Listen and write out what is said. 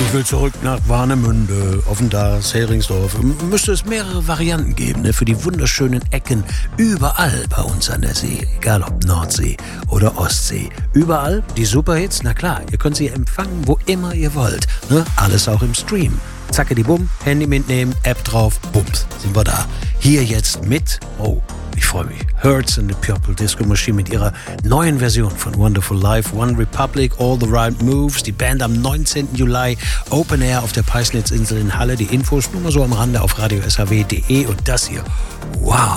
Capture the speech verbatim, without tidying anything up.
Ich will zurück nach Warnemünde, Offendas, Heringsdorf. Müsste es mehrere Varianten geben, ne, für die wunderschönen Ecken überall bei uns an der See. Egal ob Nordsee oder Ostsee. Überall die Superhits, na klar, ihr könnt sie empfangen, wo immer ihr wollt. Ne? Alles auch im Stream. Zacke die Bumm, Handy mitnehmen, App drauf, bums, sind wir da. Hier jetzt mit, oh, ich freue mich, Hertz and the Purple Disco Machine mit ihrer neuen Version von Wonderful Life, One Republic, All the Right Moves. Die Band am neunzehnten Juli, Open Air auf der Peißnitzinsel in Halle. Die Infos nur mal so am Rande auf radio s h w punkt d e und das hier, wow.